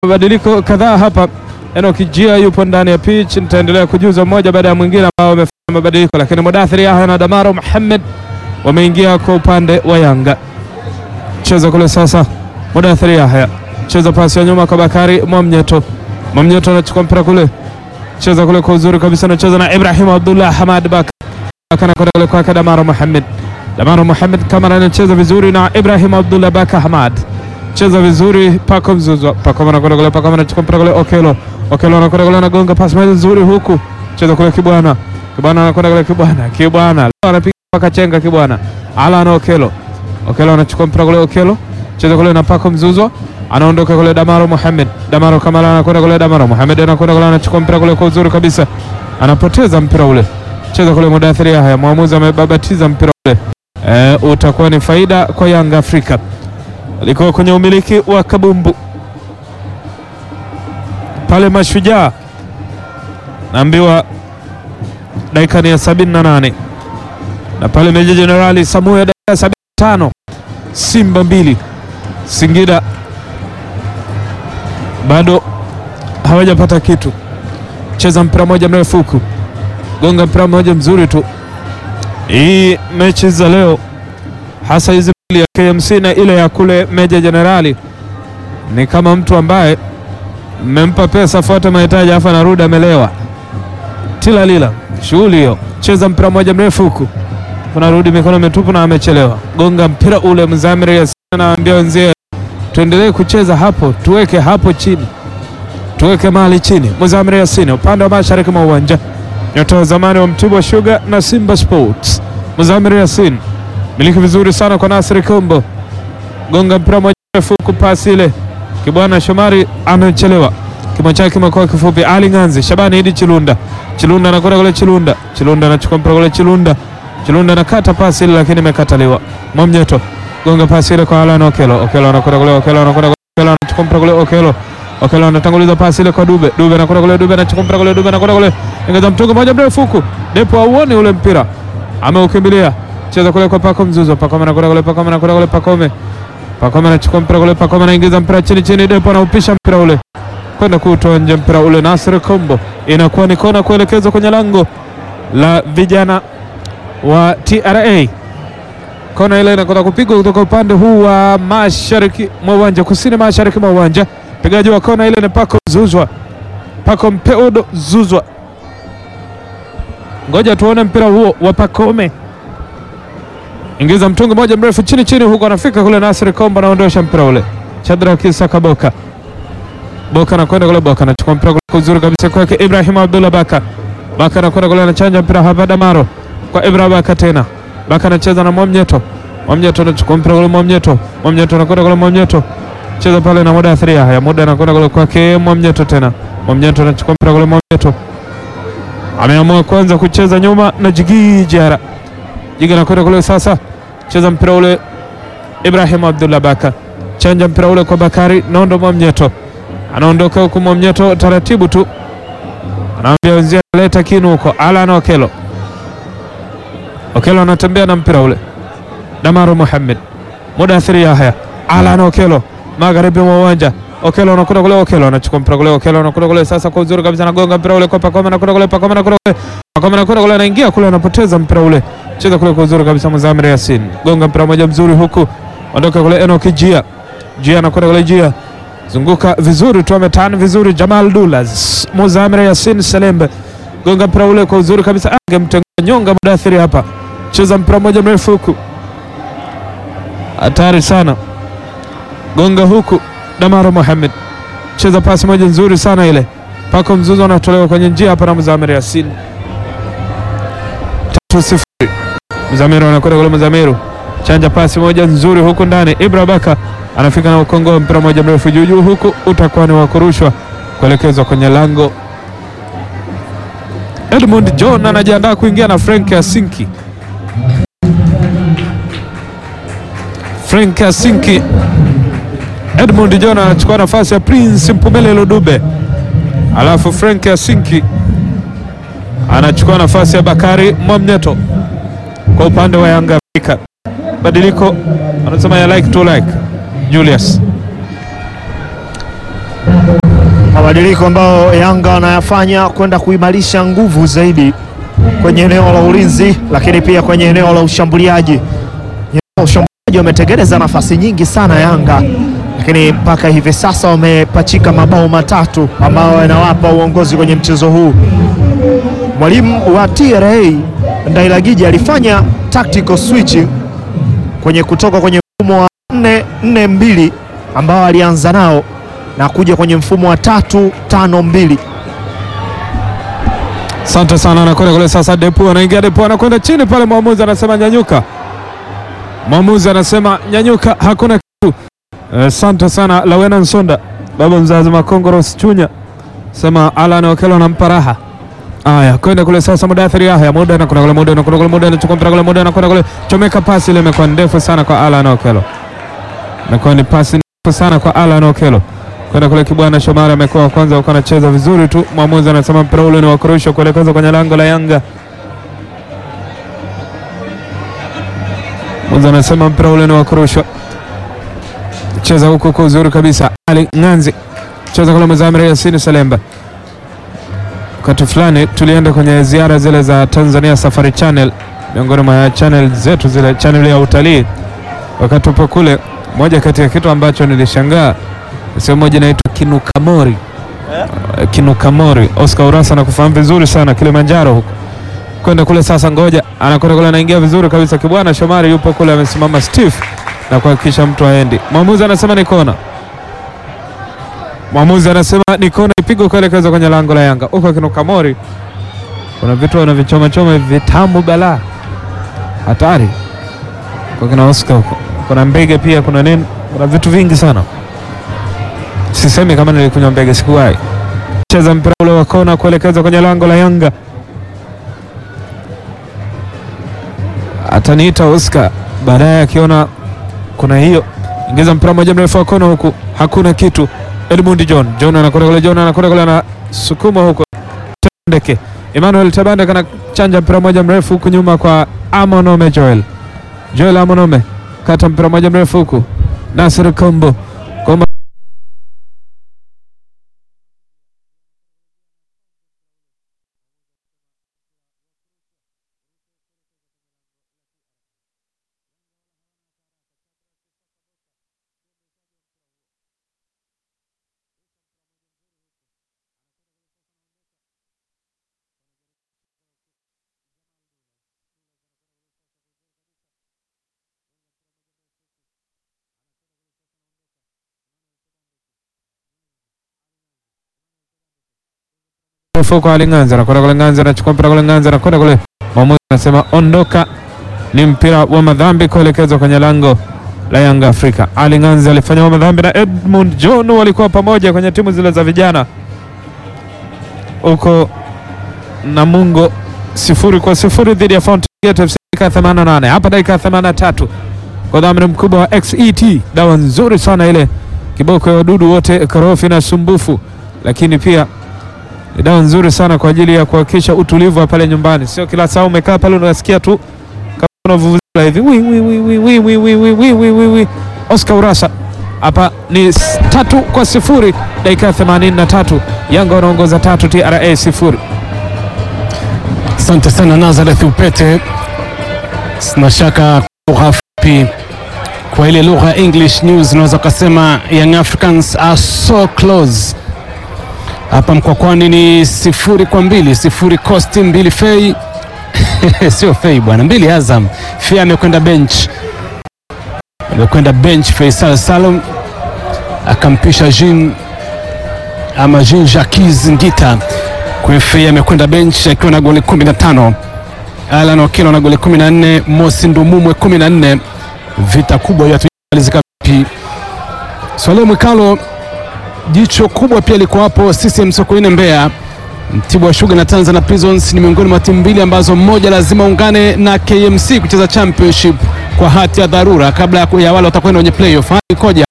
mabadiliko kadhaa hapa. Enock Jia yupo ndani ya pitch, nitaendelea kujuza mmoja baada ya mwingine ambao wamefanya mabadiliko, lakini Mudathir Yahya na Damaro Mohamed wameingia kwa upande wa Yanga. Cheza kule sasa, Mudathir Yahya cheza pasi ya nyuma kwa Bakari Mwamnyeto. Mwamnyeto anachukua mpira kule, cheza kule kwa uzuri kabisa, anacheza na Ibrahim Abdullah Hamad Bakari anakwenda kule kwa Damaro Mohamed. Damaro Mohamed kama anacheza vizuri na Ibrahim Abdullah Bakari Hamad. Cheza vizuri Pako Mzuzwa. Pako anakwenda kule, Pako anachukua mpira kule Okelo. Okelo anakwenda kule, anagonga pasi nzuri huku. Cheza kule Kibwana. Kibwana anakwenda kule Kibwana. Kibwana anapiga paka chenga Kibwana. Alan Okelo. Okelo anachukua mpira kule Okelo. Cheza kule na Pako Mzuzwa. Anaondoka kule Damaro Mohamed. Damaro Kamala anakwenda kule, Damaro Mohamed anakwenda kule, anachukua mpira kule kwa uzuri kabisa. Anapoteza mpira ule. Cheza kule Mudathir Yahya. Mwamuzi amebabatiza mpira ule. Utakuwa ni faida kwa Yanga Afrika. Alikuwa kwenye umiliki wa kabumbu pale Mashujaa, naambiwa dakika ya 78, na pale Meja Jenerali Samuel dakika 75. Simba 2 Singida bado hawajapata kitu. Cheza mpira moja mrefu huku, gonga mpira moja mzuri tu. Hii mechi za leo hasa hizi ya KMC na ile ya kule Meja Jenerali ni kama mtu ambaye mmempa pesa fuate mahitaji afa narudi amelewa. Tila lila shughuli hiyo. Cheza mpira moja mrefu huku, unarudi mikono mitupu na amechelewa. Gonga mpira ule Mzamir Yasin anaambia wenzie tuendelee kucheza hapo, tuweke hapo chini, tuweke mali chini. Mzamir Yasin upande wa mashariki mwa uwanja, nyota wa zamani wa Mtibwa Sugar na Simba Sports. Mzamir Yasin miliki vizuri sana kwa Nasri Kombo. Gonga mpira moja mrefu huku, pasi ile Kibwana Shomari amechelewa, kimo chake kimekuwa kifupi. Ali Nganzi Shabani Idi Chilunda. Chilunda anakwenda kule, Chilunda anachukua mpira kule, Chilunda anakata pasi ile lakini imekataliwa. Mwamnyeto gonga pasi ile kwa Alan Okelo. Okelo anakwenda kule, Okelo anachukua mpira kule, Okelo anatanguliza pasi ile kwa Dube. Dube anakwenda kule, Dube anachukua mpira kule, Dube anakwenda kule, ingaza mtungo moja mrefu huku. Depo auone ule mpira, ameukimbilia. Cheza kule kwa Pako Mzuzo. Pakome anakwenda kule, Pakome anachukua mpira kule, Pakome anaingiza mpira chini, Depo anaupisha mpira ule kwenda kutoa nje mpira ule. Nasri Kombo inakuwa ni kona kuelekezwa kwenye lango la vijana wa TRA. Kona ile inakwenda kupigwa kutoka upande huu wa mashariki mwa uwanja, kusini mashariki mwa uwanja. Pigaji wa kona ile ni Pako Zuzwa, Pako Mpeudo Zuzwa. Ngoja tuone mpira huo wa Pakome. Ingiza mtungi moja mrefu chini huko, anafika kule Nasri Kombo anaondosha mpira ule. Chadra Kisaka Boka. Boka anakwenda kule, Boka anachukua mpira kule kuzuri kabisa kwake Ibrahim Abdullah Baka. Baka anakwenda kule, anachanja mpira hapa Damaro kwa Ibrahim Baka tena. Baka anacheza na Mwamnyeto. Mwamnyeto anachukua mpira kule, Mwamnyeto anakwenda kule, Mwamnyeto cheza pale na Mudathir Yahya. Muda anakwenda kule kwake Mwamnyeto tena. Mwamnyeto anachukua mpira kule, Mwamnyeto ameamua kwanza kucheza nyuma na Jigi Jara. Jigi anakwenda kule sasa, cheza mpira ule Ibrahim Abdullah Baka. Chanja mpira ule kwa Bakari Nondo. Mwamnyeto anaondoka huku, Mwamnyeto taratibu tu anaambia wenzia leta kinu huko. Alan Okelo. Okelo anatembea na mpira ule. Damaro Mohamed. Mudathir Yahya. Alan Okelo magharibi mwa uwanja. Okelo anakwenda kule, Okelo anachukua mpira kule, Okelo anakwenda kule sasa kwa uzuri kabisa, anagonga mpira ule kwa Pakome, anakwenda kule, Pakome anakwenda kule, anaingia kule, anapoteza mpira ule. Cheza kule kwa uzuri kabisa Mzamir Yasin. Gonga mpira moja mzuri huku, ondoka kule Enock Jia. Jia anakwenda kule, Jia zunguka vizuri tu, ametani vizuri Jamal Dulas. Mzamir Yasin Salembe gonga mpira ule kwa uzuri kabisa, angemtenga nyonga Mudathir hapa. Cheza mpira moja mrefu huku, hatari sana. Gonga huku Damaro Mohamed. Cheza pasi moja nzuri sana ile. Pako Mzuzo anatolewa kwenye njia hapa na Mzamir Yasin. 3-0. Mzamiru anakwenda kule, Mzamiru chanja pasi moja nzuri huku ndani. Ibra Baka anafika na ukongo mpira moja mrefu juu huku, utakuwa ni wa kurushwa kuelekezwa kwenye lango. Edmund John anajiandaa kuingia na Frank Asinki. Edmund John anachukua nafasi ya Prince Mpumelelo Dube, alafu Frank Asinki anachukua nafasi ya Bakari Mwamnyeto kwa upande wa Yanga Afrika. Badiliko anasema ya like to like Julius. Mabadiliko ambayo Yanga wanayafanya kwenda kuimarisha nguvu zaidi kwenye eneo la ulinzi, lakini pia kwenye eneo la ushambuliaji. Ushambuliaji wametengeneza nafasi nyingi sana Yanga, lakini mpaka hivi sasa wamepachika mabao matatu ambao yanawapa uongozi kwenye mchezo huu. Mwalimu wa TRA Ndailagiji alifanya tactical switch kwenye kutoka kwenye mfumo wa 4-4-2 ambao alianza nao na kuja kwenye mfumo wa 3-5-2. Asante sana, anakwenda kule sasa. Depu anaingia, Depu anakwenda chini pale, mwamuzi anasema nyanyuka. Mwamuzi anasema nyanyuka, hakuna kitu. Asante sana Lawena Nsonda, baba mzazi Makongoros Chunya, sema Alan Okello anampa raha. Aya, kwenda kule sasa Mudathiri Yahya, muda na kuna kule muda na kuna kule muda anachukua mpira kule muda na kuna kule chomeka, pasi ile imekuwa ndefu sana kwa Alan Okello. Imekuwa ni pasi ndefu sana kwa Alan Okello. Kwenda kule Kibwana Shomari amekuwa kwanza, uko anacheza vizuri tu. Mwamuzi anasema mpira ule ni wa kurusha kuelekeza kwenye lango la Yanga. Mwamuzi anasema mpira ule ni wa kurusha. Cheza huko kwa uzuri kabisa. Ali Nganzi cheza kule Mzamiri Yasini Salemba. Wakati fulani tulienda kwenye ziara zile za Tanzania Safari Channel, miongoni mwa channel zetu zile, channel ya utalii. Wakati upo kule, moja kati ya kitu ambacho nilishangaa, sehemu moja inaitwa Kinukamori. Kinukamori, Oscar Urasa na kufahamu vizuri sana Kilimanjaro huko. Kwenda kule sasa, ngoja anakwenda kule, anaingia vizuri kabisa. Kibwana Shomari yupo kule amesimama stiff na kuhakikisha mtu aendi. Mwamuzi anasema ni kona. Mwamuzi anasema ni kona, ipigwe kuelekeza kwenye lango la Yanga. Huko Kinukamori kuna vitu wanavichoma choma vitamu balaa. Hatari. Kwa kina Oscar huko. Kuna mbege pia, kuna nini? Kuna vitu vingi sana. Sisemi kama nilikunywa mbege, sikuwahi. Cheza mpira ule wa kona kuelekeza kwenye lango la Yanga. Ataniita Oscar baadaye akiona kuna hiyo. Ingiza mpira moja mrefu wa kona huku, hakuna kitu. Edmund John anakwenda kule, John anakwenda kule na sukuma huko. Tandeke Emmanuel Tabandeke anachanja mpira moja mrefu huku nyuma kwa Amonome Joel Amonome, kata mpira moja mrefu huku. Nasir Kombo kwa Alinganza anakwenda kule, Nganza anachukua mpira kule, Nganza anakwenda kule. Mwamuzi anasema ondoka, ni mpira wa madhambi kuelekezwa kwenye lango la Yanga Afrika. Alinganza alifanya madhambi na Edmund John walikuwa pamoja kwenye timu zile za vijana huko Namungo. 0-0 dhidi ya Fountain Gate FC. Dakika 88 hapa, dakika 83 kwa dhamira mkubwa wa XET, dawa nzuri sana ile, kiboko ya wadudu wote korofi na sumbufu, lakini pia ni dawa nzuri sana kwa ajili ya kuhakikisha utulivu wa pale nyumbani. Sio kila saa umekaa pale unasikia tu kama unavuvuzela hivi wi. Oscar Urasa hapa ni 3-0, dakika 83, Yanga wanaongoza 3 TRA 0. Asante sana Nazareth Upete. Sina shaka lugha fupi kwa ile lugha English news unaweza kusema Young Africans are so close. Hapa Mkwakwani ni 0-2, 0 Coast 2 Fei. Sio Fei bwana, 2 Azam. Fei amekwenda bench, Faisal Salum akampisha Jean Jacques Ngita. Kwa Fei amekwenda bench akiwa na goli 15. Alan Okello na goli 14, Mosi Ndumumwe 14. Vita kubwa ya tumalizika vipi? Swale Mwikalo jicho kubwa pia liko hapo. CCM Sokoine Mbeya, Mtibwa Sugar na Tanzania Prisons ni miongoni mwa timu mbili ambazo mmoja lazima ungane na KMC kucheza championship kwa hati ya dharura kabla ya wale watakwenda kwenye playoff. Koja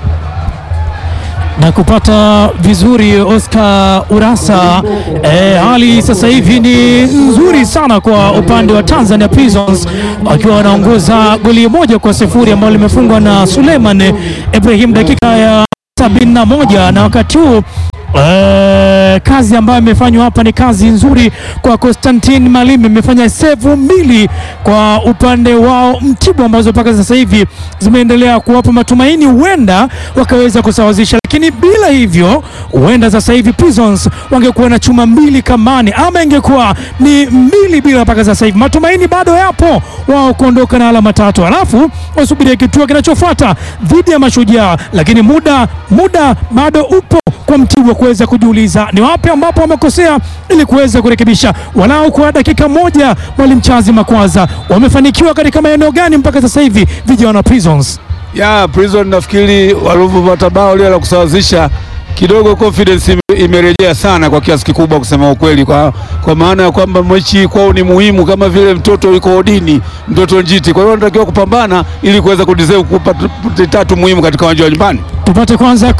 na kupata vizuri Oscar Urasa. Hali sasa hivi ni nzuri sana kwa upande wa Tanzania Prisons, wakiwa wanaongoza goli 1-0 ambalo limefungwa na Suleiman Ibrahim dakika ya 71, na wakati huu kazi ambayo imefanywa hapa ni kazi nzuri kwa Constantine Malimi. Imefanya save 2 kwa upande wao Mtibwa, ambazo mpaka sasa hivi zimeendelea kuwapa matumaini, huenda wakaweza kusawazisha, lakini bila hivyo huenda sasa hivi Prisons wangekuwa na chuma 2 kamani, ama ingekuwa ni 2 bila. Mpaka sasa hivi matumaini bado yapo wao kuondoka na alama 3, alafu wasubiria kituo kinachofuata dhidi ya Mashujaa, lakini muda bado upo kwa Mtibwa kuweza kujiuliza ni wapi ambapo wamekosea ili kuweza kurekebisha. Walau kwa dakika moja Mwalimu Chazi Makwaza, wamefanikiwa katika maeneo gani mpaka sasa hivi vijana wa Prisons? Prison nafikiri walipopata bao lile la kusawazisha kidogo confidence imerejea sana kwa kiasi kikubwa, kusema ukweli, kwa maana ya kwamba mechi kwao ni muhimu, kama vile mtoto yuko odini, mtoto njiti. Kwa hiyo wanatakiwa kupambana ili kuweza kudeserve kupata 3 muhimu katika uwanja wa nyumbani. Tupate kwanza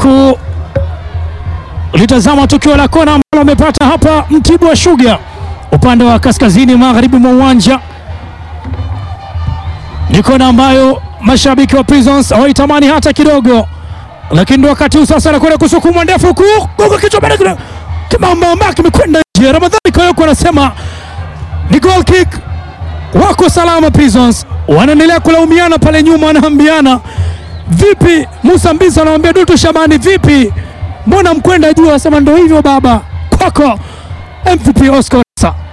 litazama tukio la kona ambalo wamepata hapa Mtibwa Sugar upande wa kaskazini magharibi mwa uwanja. Ni kona ambayo mashabiki wa Prisons hawaitamani hata kidogo, lakini ndio wakati huu sasa anakwenda kusukuma ndefu kugonga kichwa baada ya kimamba kimekwenda nje. Ramadhani Kayoko anasema ni goal kick. Wako salama Prisons, wanaendelea kulaumiana pale nyuma, wanaambiana vipi. Musa Mbisa anamwambia Dutu Shabani, vipi mbona mkwenda juu? Anasema ndio hivyo baba. Kwako MVP Oscar.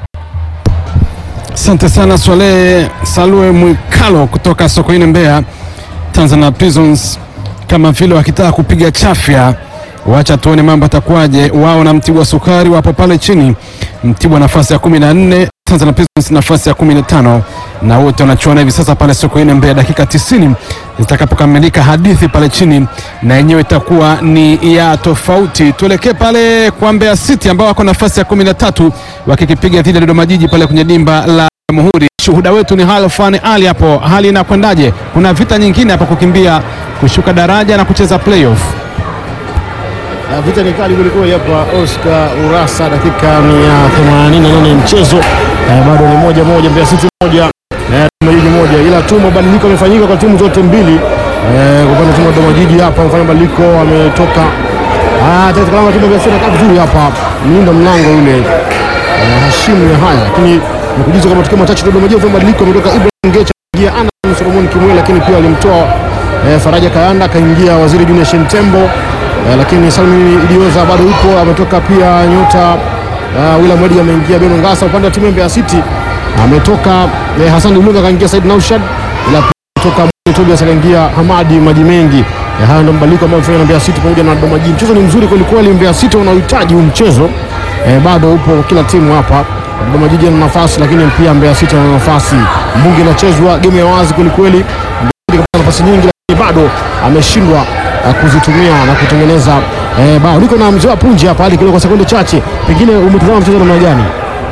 Asante sana Swale Salwe Mwikalo kutoka Sokoine Mbeya. Tanzania Prisons kama vile wakitaka kupiga chafya, wacha tuone mambo atakuwaje. Wao na Mtibwa Sukari wapo pale chini, Mtibwa nafasi ya 14, Tanzania Prisons nafasi ya 15, na wote wanachuana hivi sasa pale Sokoine Mbeya. Dakika 90 zitakapokamilika hadithi pale chini na yenyewe itakuwa ni ya tofauti. Tuelekee pale kwa Mbeya City ambao wako nafasi ya 13 wakikipiga dhidi ya Dodoma Jiji pale kwenye dimba la Muhuri. Shuhuda wetu ni Halfan Ali hapo. Hali inakwendaje? Kuna vita nyingine hapo, kukimbia kushuka daraja na kucheza playoff. Vita ni kali kuliko hapa Oscar Urasa. Dakika ya 88 mchezo bado ni 1-1, Mbeya City 1 na Jiji 1, ila tu mabadiliko yamefanyika kwa timu zote mbili. Kwa upande wa timu ya Dodoma Jiji hapa wamefanya mabadiliko, wametoka tayari kama timu ya Mbeya City kama vizuri hapa mlinda mlango yule Hashimu ya haya, lakini nikujuza kama tukio machache Dodoma Jiji wamefanya mabadiliko, ametoka Ibrahim Ngecha kuingia Ana Solomon Kimwele, lakini pia alimtoa Faraja Kayanda akaingia Waziri Junior Shentembo, lakini Salmin Idioza bado yupo, ametoka pia nyota William Wedi ameingia Beno Ngasa. Upande wa timu ya Mbeya City ametoka Hassan Ulunga akaingia Said Naushad, ila kutoka Tobias akaingia Hamadi Maji Mengi. Haya ndio mabadiliko ambayo wamefanya na Mbeya City pamoja na Dodoma Jiji. Mchezo ni mzuri kweli kweli, Mbeya City wanahitaji huu mchezo, bado upo kila timu hapa. Dodoma Jiji ana nafasi, lakini pia Mbeya City ana nafasi. Mbunge inachezwa game ya wazi kweli kweli, Mbeya City nafasi nyingi lakini bado ameshindwa kuzitumia na kutengeneza bao. Niko na mzee wa punji hapa hadi kidogo kwa sekunde chache, pengine umetazama mchezo namna gani?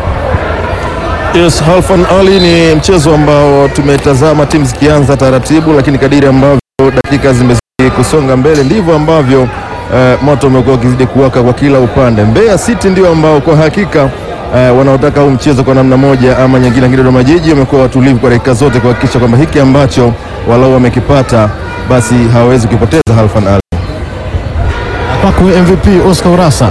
Yes, Halfan Ali, ni mchezo ambao tumetazama timu zikianza taratibu, lakini kadiri ambavyo dakika zimezidi kusonga mbele ndivyo ambavyo moto umekuwa ukizidi kuwaka kwa kila upande. Mbeya City ndio ambao kwa hakika wanaotaka huu mchezo kwa namna moja ama nyingine, lakini Dodoma Jiji wamekuwa watulivu kwa dakika zote kuhakikisha kwamba hiki ambacho walau wamekipata basi hawawezi kupoteza. Halfan Ali, kwako MVP Oscar Urasa.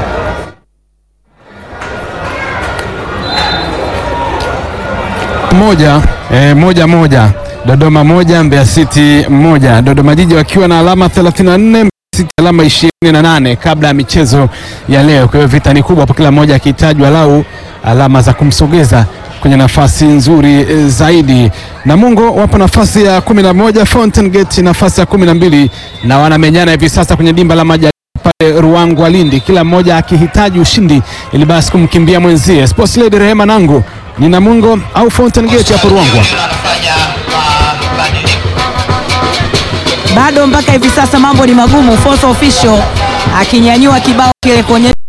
Moja Dodoma 1 Mbeya City 1. Dodoma Jiji wakiwa na alama 34, Mbeya City alama 28 kabla ya michezo ya leo. Kwa hiyo vita ni kubwa, kila mmoja akitajwa lau alama za kumsogeza kwenye nafasi nzuri zaidi. Namungo wapo nafasi ya 11, Fountain Gate nafasi ya 12, na wanamenyana hivi sasa kwenye dimba la maji pale Ruangwa Lindi, kila mmoja akihitaji ushindi ili basi kumkimbia mwenzie. Sports Lady Rehema Nangu, ni Namungo au Fountain Gate hapo Ruangwa? Bado mpaka hivi sasa mambo ni magumu. Fourth official akinyanyua kibao kile kuonyesha